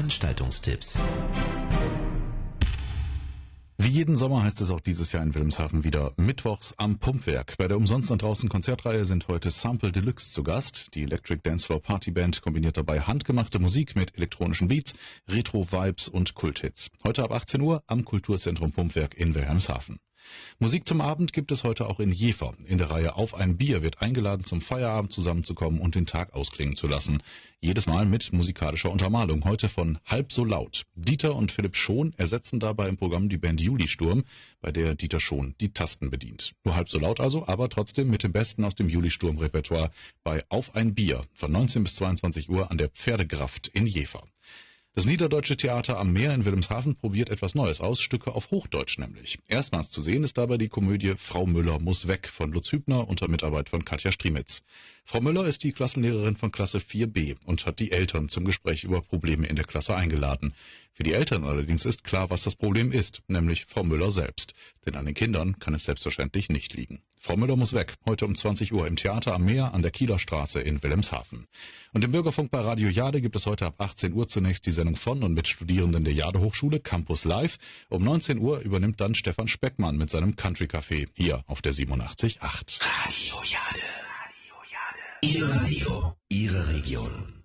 Veranstaltungstipps. Wie jeden Sommer heißt es auch dieses Jahr in Wilhelmshaven wieder mittwochs am Pumpwerk. Bei der Umsonst und draußen Konzertreihe sind heute Sample Deluxe zu Gast. Die Electric Dancefloor Party Band kombiniert dabei handgemachte Musik mit elektronischen Beats, Retro-Vibes und Kulthits. Heute ab 18 Uhr am Kulturzentrum Pumpwerk in Wilhelmshaven. Musik zum Abend gibt es heute auch in Jever. In der Reihe Auf ein Bier wird eingeladen, zum Feierabend zusammenzukommen und den Tag ausklingen zu lassen. Jedes Mal mit musikalischer Untermalung. Heute von Halb so laut. Dieter und Philipp Schon ersetzen dabei im Programm die Band Julisturm, bei der Dieter Schon die Tasten bedient. Nur halb so laut also, aber trotzdem mit dem Besten aus dem Julisturm-Repertoire bei Auf ein Bier von 19 bis 22 Uhr an der Pferdegraft in Jever. Das Niederdeutsche Theater am Meer in Wilhelmshaven probiert etwas Neues aus, Stücke auf Hochdeutsch nämlich. Erstmals zu sehen ist dabei die Komödie Frau Müller muss weg von Lutz Hübner unter Mitarbeit von Katja Striemitz. Frau Müller ist die Klassenlehrerin von Klasse 4b und hat die Eltern zum Gespräch über Probleme in der Klasse eingeladen. Für die Eltern allerdings ist klar, was das Problem ist, nämlich Frau Müller selbst. Denn an den Kindern kann es selbstverständlich nicht liegen. Frau Müller muss weg, heute um 20 Uhr im Theater am Meer an der Kieler Straße in Wilhelmshaven. Und im Bürgerfunk bei Radio Jade gibt es heute ab 18 Uhr zunächst die Sendung von und mit Studierenden der Jade Hochschule Campus Live. Um 19 Uhr übernimmt dann Stefan Speckmann mit seinem Country Café hier auf der 87.8. Radio Jade. Ihr Radio, Ihre Region.